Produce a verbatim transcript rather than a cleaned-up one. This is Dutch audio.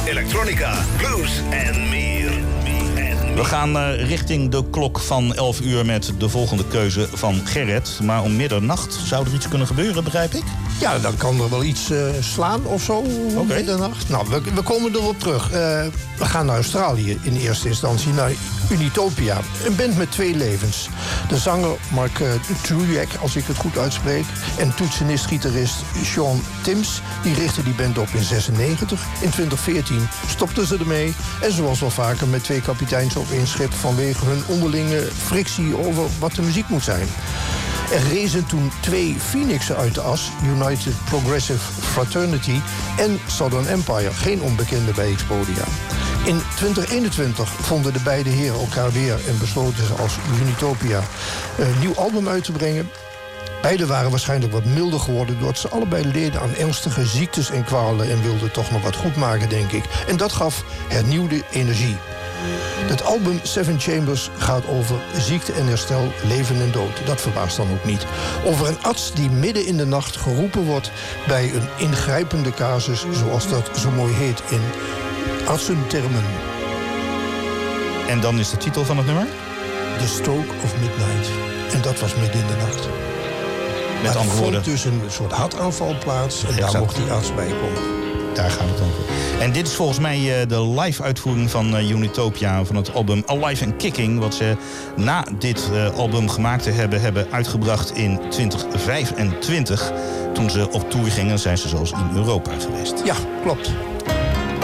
elektronica, blues en meer. We gaan uh, richting de klok van elf uur met de volgende keuze van Gerrit. Maar om middernacht zou er iets kunnen gebeuren, begrijp ik? Ja, dan kan er wel iets uh, slaan of zo om okay. middernacht. Nou, we, we komen erop terug. Uh, we gaan naar Australië in eerste instantie, naar Unitopia. Een band met twee levens. De zanger Mark uh, Trueck, als ik het goed uitspreek, en toetsenist-gitarist Sean Timms, die richtten die band op in zesennegentig. In twintig veertien stopten ze ermee. En zoals wel vaker met twee kapiteins op één schip vanwege hun onderlinge frictie over wat de muziek moet zijn. Er rezen toen twee Phoenixen uit de as, United Progressive Fraternity en Southern Empire, geen onbekende bij Expodia. In twintig eenentwintig vonden de beide heren elkaar weer en besloten ze als Unitopia een nieuw album uit te brengen. Beiden waren waarschijnlijk wat milder geworden doordat ze allebei leden aan ernstige ziektes en kwalen en wilden toch nog wat goed maken, denk ik. En dat gaf hernieuwde energie. Het album Seven Chambers gaat over ziekte en herstel, leven en dood. Dat verbaast dan ook niet. Over een arts die midden in de nacht geroepen wordt bij een ingrijpende casus, zoals dat zo mooi heet in artsentermen. En dan is de titel van het nummer? The Stroke of Midnight. En dat was midden in de nacht. Met andere woorden. Er vond dus een soort hartaanval plaats en daar mocht die arts bij komen. Daar gaat het over. En dit is volgens mij uh, de live-uitvoering van uh, Unitopia, van het album Alive and Kicking, wat ze na dit uh, album gemaakt te hebben, hebben uitgebracht in twintig vijfentwintig. Toen ze op tour gingen, zijn ze zelfs in Europa geweest. Ja, klopt.